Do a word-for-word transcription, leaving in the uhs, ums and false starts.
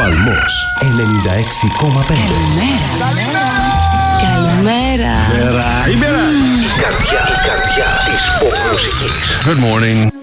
Παλμός ενενήντα έξι κόμμα πέντε. Καλημέρα. Καλημέρα. Καλημέρα. Καλημέρα. Η καρδιά, η καρδιά της pop μουσικής. Good morning.